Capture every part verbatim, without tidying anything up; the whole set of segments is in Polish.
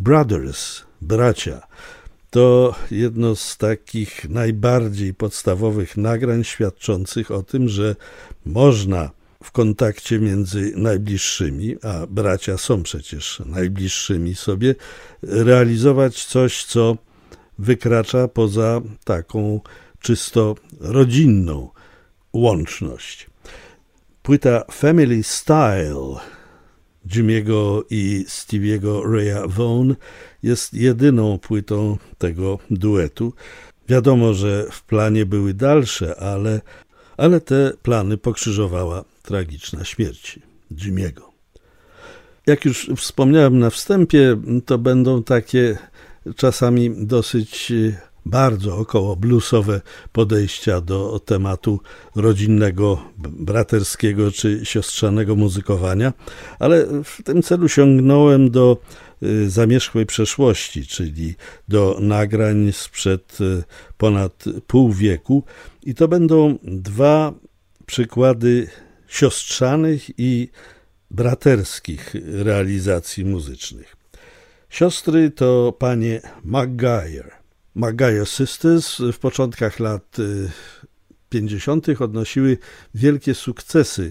Brothers, bracia. To jedno z takich najbardziej podstawowych nagrań świadczących o tym, że można w kontakcie między najbliższymi, a bracia są przecież najbliższymi sobie, realizować coś, co wykracza poza taką czysto rodzinną łączność. Płyta Family Style Jimmy'ego i Stevie'ego Raya Vaughan jest jedyną płytą tego duetu. Wiadomo, że w planie były dalsze, ale, ale te plany pokrzyżowała tragiczna śmierć Jimmy'ego. Jak już wspomniałem na wstępie, to będą takie czasami dosyć bardzo około bluesowe podejścia do tematu rodzinnego, braterskiego czy siostrzanego muzykowania, ale w tym celu sięgnąłem do zamierzchłej przeszłości, czyli do nagrań sprzed ponad pół wieku i to będą dwa przykłady siostrzanych i braterskich realizacji muzycznych. Siostry to panie Maguire. Maguire Sisters w początkach lat pięćdziesiątych odnosiły wielkie sukcesy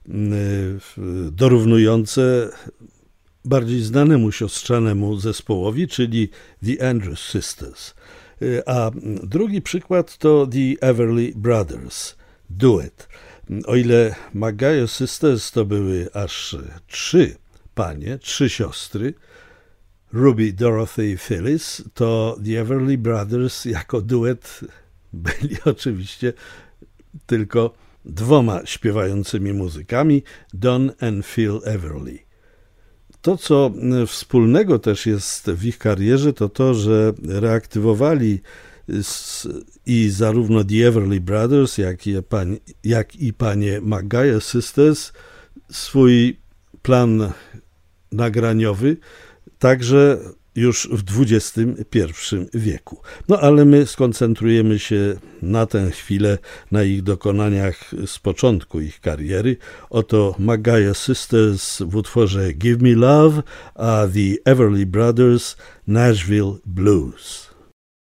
dorównujące bardziej znanemu siostrzanemu zespołowi, czyli The Andrews Sisters. A drugi przykład to The Everly Brothers, duet. O ile Maguire Sisters to były aż trzy panie, trzy siostry, Ruby, Dorothy i Phyllis, to The Everly Brothers jako duet byli oczywiście tylko dwoma śpiewającymi muzykami, Don and Phil Everly. To, co wspólnego też jest w ich karierze, to to, że reaktywowali i zarówno The Everly Brothers, jak i, pani, jak i panie Maguire Sisters swój plan nagraniowy, także już w dwudziestym pierwszym wieku. No ale my skoncentrujemy się na tę chwilę na ich dokonaniach z początku ich kariery. Oto Maguire Sisters w utworze Give Me Love, a The Everly Brothers Nashville Blues.